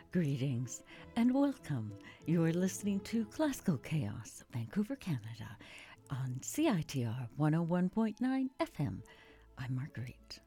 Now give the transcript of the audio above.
Greetings and welcome. You are listening to Classical Chaos, Vancouver, Canada, on CITR 101.9 FM. I'm Marguerite.